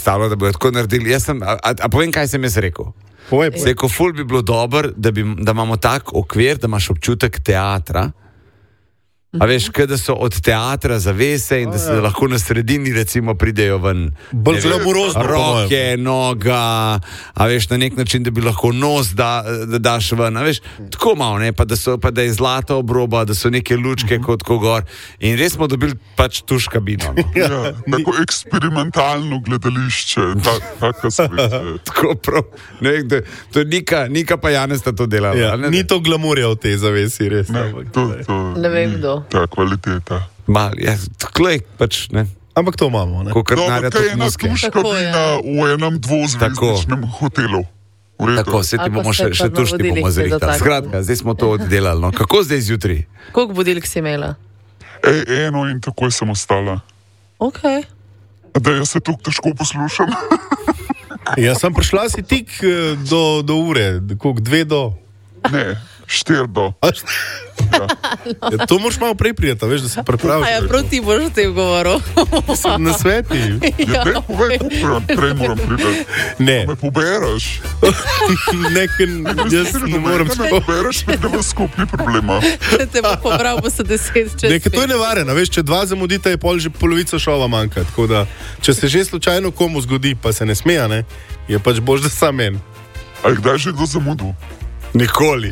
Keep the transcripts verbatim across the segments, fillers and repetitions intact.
predstavljal, da bodo tako naredili. Jaz sem, a, a povem, kaj sem jaz rekel? Povej, povej. Rekel, ful bi bilo dobro, da, bi, da imamo tak okvir, da imaš občutek teatra. A veš, kada so od teatra zavese in da se lahko na sredini recimo pridejo ven bolj glamurozno, roke, noga, a veš, na nek način, da bi lahko nos da, da daš ven, a veš, tako malo, ne, pa da, so, pa da je zlata obroba, da so neke lučke kot ko gor in res smo dobili pač tuš kabino. No. Ja, tako eksperimentalno gledališče, taka svet. Tako prav, ne vem, da, to je Nika, Nika pa Janez sta to delala. Ja, ni to glamurja v tej zavesi, res. Ne, to, to, ne vem, kdo. Ta kvaliteta. Mal, ja, tako je, pač, ne. Ampak to imamo, ne? Kot narja to tudi muske. Tuš kabina v enem dvozvezdičnem hotelu. Tako, se ti bomo še, še tušti bomo zrihtali. Skratka, zdaj smo to oddelali. No. Kako zdaj zjutraj? Koliko budilk si imela? E, eno in takoj sem ostala. Ok. Da jaz se tukaj težko poslušam. Ja, sem prišla si tik do, do ure, koliko dve do? Ne, štir do. Ja. Ja, to moraš malo prej prijeti, veš, da se pripraviš. A ja, prav ti boš o tem govoril. Na sveti. Ja, ne, povej, prej moram priti. Ne. Me poberaš. Nekaj, jaz ne moram spomniti. Ne poberaš, da bo skupni problema. Če te bo pobral, bo se deset čez. Nekaj, to je nevareno, veš, če dva zamudita, je pol že polovica šova manjka. Tako da, če se že slučajno komu zgodi, pa se ne smeja, ne, je pač bož, da sam en. A kdaj že do zamudu? Nikoli.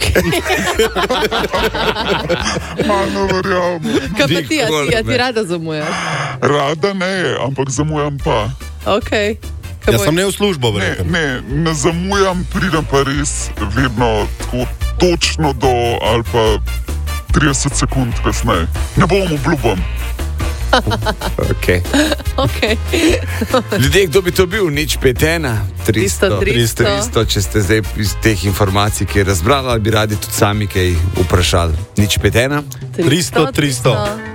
Malo verjam. Kaj pa ti, a ti, a ti rada zamujaš? Rada ne, ampak zamujam pa. Ok. Ja, sem ne v službo, verjetno. Ne, ne, ne zamujam, pridem pa res vedno tako točno do ali pa trideset sekund kasneje. Ne bom obljubam. Okay. Okay. Ljudje, kdo bi to bil? Nič pet ena, tristo, tristo, če ste zdaj iz teh informacij, ki je razbrala, ali bi radi tudi sami kaj vprašali. Nič pet ena, tristo, tristo.